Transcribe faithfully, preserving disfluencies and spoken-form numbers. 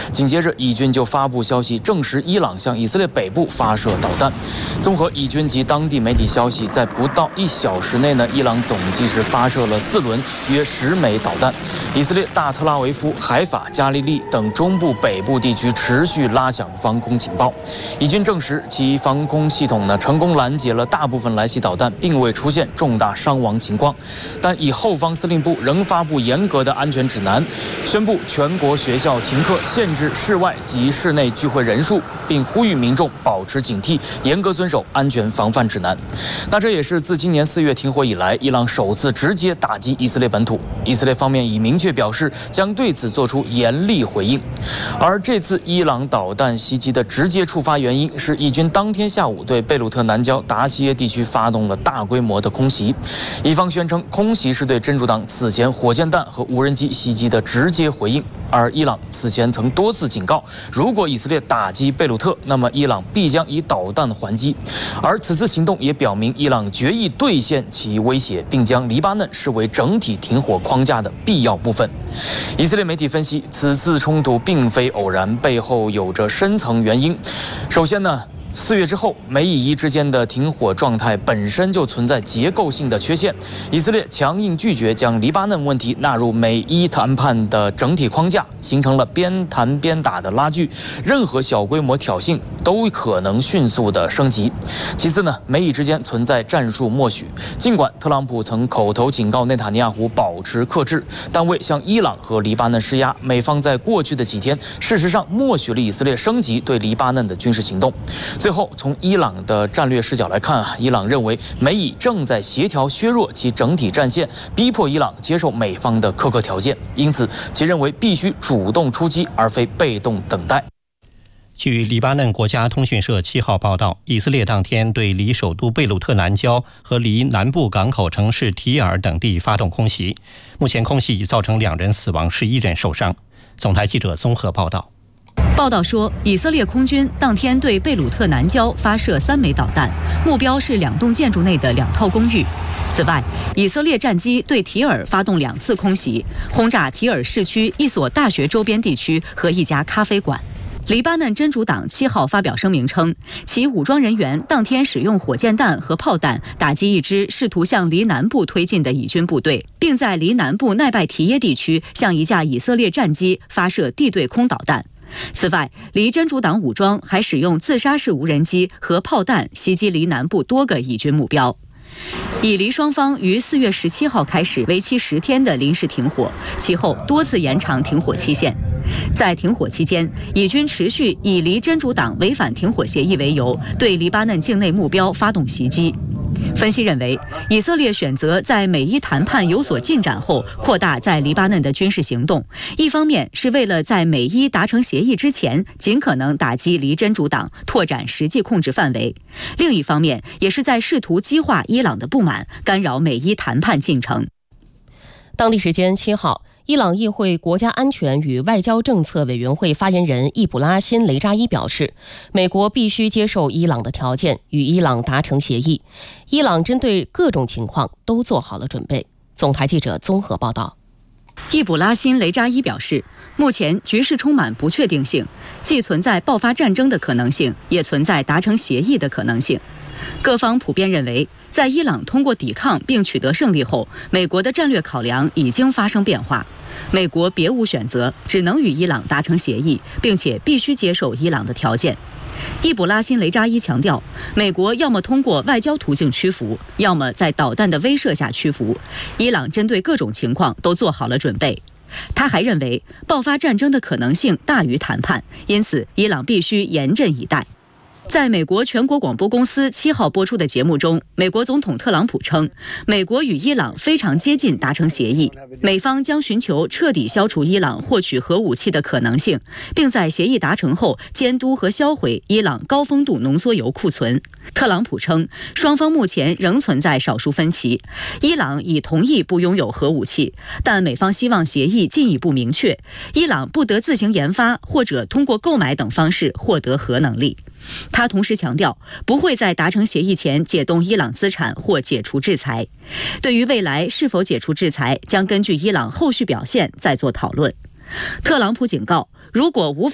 紧接着，以军就发布消息，证实伊朗向以色列北部发射导弹。综合以军及当地媒体消息，在不到一小时内呢，伊朗总计是发射了四轮约十枚导弹。以色列大特拉维夫、海法、加利利等中部、北部地区持续拉响防空警报。以军证实，其防空系统呢成功拦截了大部分来袭导弹，并未出现重大伤亡情况。但以后方司令部仍发布严格的安全指南，宣布全国学校停课，限制室外及室内聚会人数，并呼吁民众保持警惕，严格遵守安全防范指南。那这也是自今年四月停火以来，伊朗首次直接打击以色列本土。以色列方面已明确表示将对此做出严厉回应。而这次伊朗导弹袭击的直接触发原因是以军当天下午对贝鲁特南郊达西耶地区发动了大规模的空袭。以方宣称空袭是对真主党此前火箭弹和无人机袭击的直接回应，而伊朗此前曾多次警告，如果以色列打击贝鲁特，那么伊朗必将以导弹还击。而此次行动也表明伊朗决意兑现其威胁，并将黎巴嫩视为整体停火框架的必要部分。以色列媒体分析，此次冲突并非偶然，背后有着深层原因。首先呢，四月之后，美以伊之间的停火状态本身就存在结构性的缺陷。以色列强硬拒绝将黎巴嫩问题纳入美伊谈判的整体框架，形成了边谈边打的拉锯。任何小规模挑衅都可能迅速的升级。其次呢，美以之间存在战术默许。尽管特朗普曾口头警告内塔尼亚胡保持克制，但为向伊朗和黎巴嫩施压，美方在过去的几天事实上默许了以色列升级对黎巴嫩的军事行动。最后，从伊朗的战略视角来看啊，伊朗认为美以正在协调削弱其整体战线，逼迫伊朗接受美方的苛刻条件，因此其认为必须主动出击，而非被动等待。 据黎巴嫩国家通讯社七号报道，以色列当天对离首都贝鲁特南郊和离南部港口城市提尔等地发动空袭，目前空袭已造成两人死亡，十一人受伤。总台记者综合报道。 报道说，以色列空军当天对贝鲁特南郊发射三枚导弹，目标是两栋建筑内的两套公寓。此外，以色列战机对提尔发动两次空袭，轰炸提尔市区一所大学周边地区和一家咖啡馆。黎巴嫩真主党七号发表声明称，其武装人员当天使用火箭弹和炮弹打击一支试图向离南部推进的以军部队，并在离南部奈拜提耶地区向一架以色列战机发射地对空导弹。此外，离真主党武装还使用自杀式无人机和炮弹袭击离南部多个以军目标。以黎双方于四月十七号开始为期十天的临时停火，其后多次延长停火期限。在停火期间，以军持续以黎真主党违反停火协议为由，对黎巴嫩境内目标发动袭击。分析认为，以色列选择在美伊谈判有所进展后扩大在黎巴嫩的军事行动，一方面是为了在美伊达成协议之前尽可能打击黎真主党，拓展实际控制范围；另一方面也是在试图激化伊朗的不满，干扰美伊谈判进程。 当地时间七号，伊朗议会国家安全与外交政策委员会发言人易卜拉欣·雷扎伊表示，美国必须接受伊朗的条件，与伊朗达成协议。伊朗针对各种情况都做好了准备。总台记者综合报道。 易卜拉欣·雷扎伊表示，目前局势充满不确定性，既存在爆发战争的可能性，也存在达成协议的可能性。各方普遍认为，在伊朗通过抵抗并取得胜利后，美国的战略考量已经发生变化。美国别无选择，只能与伊朗达成协议，并且必须接受伊朗的条件。易卜拉欣·雷扎伊强调，美国要么通过外交途径屈服，要么在导弹的威慑下屈服。伊朗针对各种情况都做好了准备。他还认为，爆发战争的可能性大于谈判，因此伊朗必须严阵以待。在美国全国广播公司七号播出的节目中，美国总统特朗普称，美国与伊朗非常接近达成协议，美方将寻求彻底消除伊朗获取核武器的可能性，并在协议达成后监督和销毁伊朗高丰度浓缩铀库存。特朗普称，双方目前仍存在少数分歧，伊朗已同意不拥有核武器，但美方希望协议进一步明确，伊朗不得自行研发或者通过购买等方式获得核能力。他同时强调，不会在达成协议前解冻伊朗资产或解除制裁。对于未来是否解除制裁，将根据伊朗后续表现再做讨论。特朗普警告，如果无法